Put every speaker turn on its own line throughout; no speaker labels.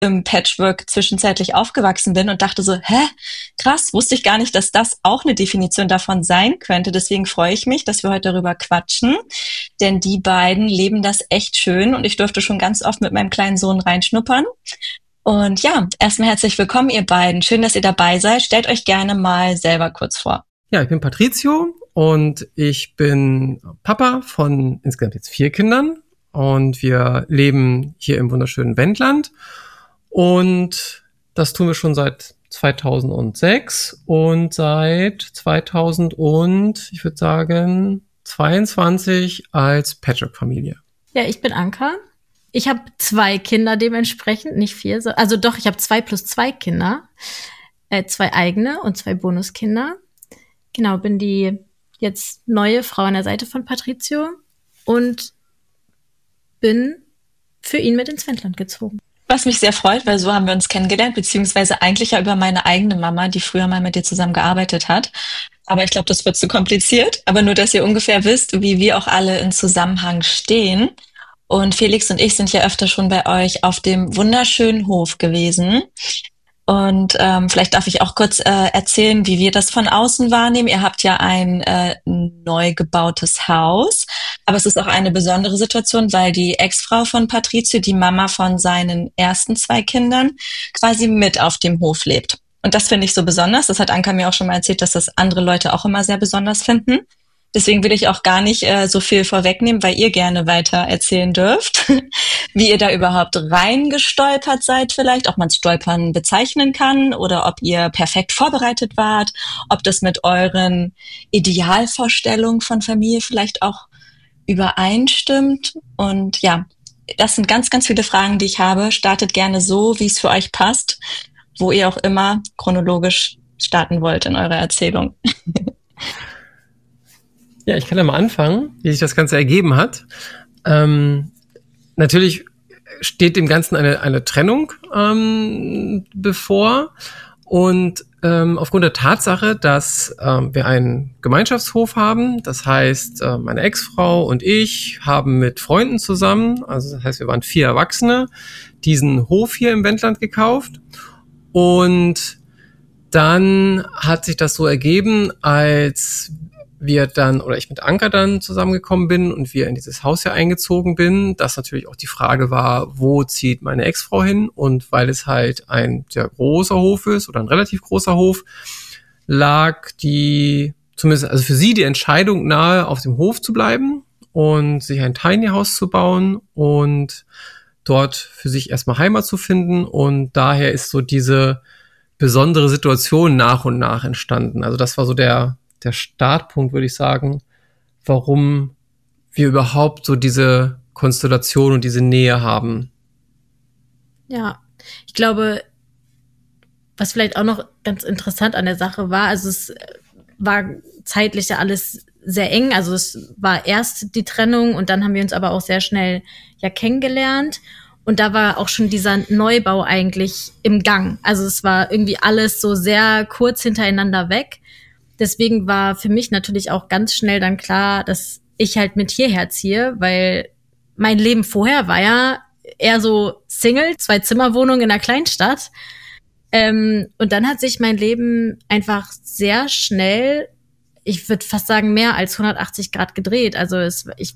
im Patchwork zwischenzeitlich aufgewachsen bin und dachte so, krass, wusste ich gar nicht, dass das auch eine Definition davon sein könnte. Deswegen freue ich mich, dass wir heute darüber quatschen, denn die beiden leben das echt schön und ich durfte schon ganz oft mit meinem kleinen Sohn reinschnuppern. Und ja, erstmal herzlich willkommen, ihr beiden. Schön, dass ihr dabei seid. Stellt euch gerne mal selber kurz vor.
Ja, ich bin Patrizio und ich bin Papa von insgesamt jetzt 4 Kindern und wir leben hier im wunderschönen Wendland und das tun wir schon seit 2006 und seit 2000 und ich würde sagen 22 als Patchwork-Familie.
Ja, ich bin Anka. Ich habe 2 Kinder dementsprechend, nicht 4. Also doch, ich habe 2 plus 2 Kinder. 2 eigene und 2 Bonuskinder. Genau, bin die jetzt neue Frau an der Seite von Patrizio und bin für ihn mit ins Wendland gezogen.
Was mich sehr freut, weil so haben wir uns kennengelernt, beziehungsweise eigentlich ja über meine eigene Mama, die früher mal mit dir zusammen gearbeitet hat. Aber ich glaube, das wird zu kompliziert. Aber nur, dass ihr ungefähr wisst, wie wir auch alle in Zusammenhang stehen. Und Felix und ich sind ja öfter schon bei euch auf dem wunderschönen Hof gewesen. Und vielleicht darf ich auch kurz erzählen, wie wir das von außen wahrnehmen. Ihr habt ja ein neu gebautes Haus, aber es ist auch eine besondere Situation, weil die Ex-Frau von Patrizio, die Mama von seinen ersten 2 Kindern, quasi mit auf dem Hof lebt. Und das finde ich so besonders. Das hat Anka mir auch schon mal erzählt, dass das andere Leute auch immer sehr besonders finden. Deswegen will ich auch gar nicht so viel vorwegnehmen, weil ihr gerne weiter erzählen dürft, wie ihr da überhaupt reingestolpert seid vielleicht, ob man Stolpern bezeichnen kann oder ob ihr perfekt vorbereitet wart, ob das mit euren Idealvorstellungen von Familie vielleicht auch übereinstimmt. Und ja, das sind ganz, ganz viele Fragen, die ich habe. Startet gerne so, wie es für euch passt, wo ihr auch immer chronologisch starten wollt in eurer Erzählung.
Ja, ich kann ja mal anfangen, wie sich das Ganze ergeben hat. Natürlich steht dem Ganzen eine Trennung bevor. Und aufgrund der Tatsache, dass wir einen Gemeinschaftshof haben, das heißt, meine Ex-Frau und ich haben mit Freunden zusammen, also das heißt, wir waren 4 Erwachsene, diesen Hof hier im Wendland gekauft. Und dann hat sich das so ergeben, als wir dann, oder ich mit Anka dann zusammengekommen bin und wir in dieses Haus hier eingezogen bin, dass natürlich auch die Frage war, wo zieht meine Ex-Frau hin? Und weil es halt ein sehr großer Hof ist oder ein relativ großer Hof, lag zumindest also für sie die Entscheidung nahe, auf dem Hof zu bleiben und sich ein Tiny House zu bauen und dort für sich erstmal Heimat zu finden. Und daher ist so diese besondere Situation nach und nach entstanden. Also das war so der Startpunkt, würde ich sagen, warum wir überhaupt so diese Konstellation und diese Nähe haben.
Ja, ich glaube, was vielleicht auch noch ganz interessant an der Sache war, also es war zeitlich ja alles sehr eng, also es war erst die Trennung und dann haben wir uns aber auch sehr schnell ja kennengelernt. Und da war auch schon dieser Neubau eigentlich im Gang. Also es war irgendwie alles so sehr kurz hintereinander weg. Deswegen war für mich natürlich auch ganz schnell dann klar, dass ich halt mit hierher ziehe, weil mein Leben vorher war ja eher so Single, 2-Zimmer-Wohnung in einer Kleinstadt. Und dann hat sich mein Leben einfach sehr schnell, ich würde fast sagen, mehr als 180 Grad gedreht. Also ich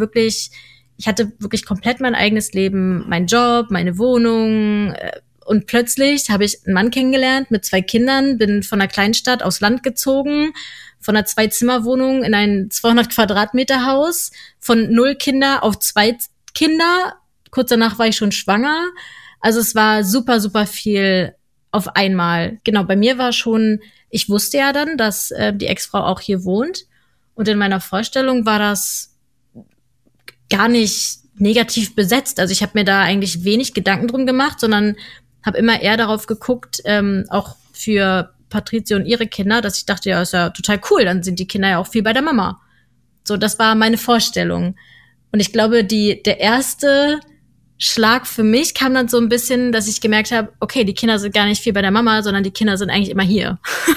hatte wirklich komplett mein eigenes Leben, meinen Job, meine Wohnung. Und plötzlich habe ich einen Mann kennengelernt mit 2 Kindern, bin von einer Kleinstadt aufs Land gezogen, von einer 2-Zimmer-Wohnung in ein 200 Quadratmeter Haus, von 0 Kinder auf 2 Kinder. Kurz danach war ich schon schwanger. Also es war super, super viel auf einmal. Genau, bei mir war schon, ich wusste ja dann, dass die Ex-Frau auch hier wohnt. Und in meiner Vorstellung war das gar nicht negativ besetzt. Also ich habe mir da eigentlich wenig Gedanken drum gemacht, sondern habe immer eher darauf geguckt, auch für Patrizio und ihre Kinder, dass ich dachte, ja, ist ja total cool, dann sind die Kinder ja auch viel bei der Mama. So, das war meine Vorstellung. Und ich glaube, der erste Schlag für mich kam dann so ein bisschen, dass ich gemerkt habe, okay, die Kinder sind gar nicht viel bei der Mama, sondern die Kinder sind eigentlich immer hier.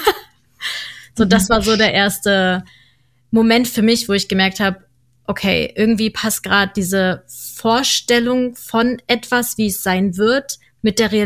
So, das war so der erste Moment für mich, wo ich gemerkt habe, okay, irgendwie passt gerade diese Vorstellung von etwas, wie es sein wird, mit der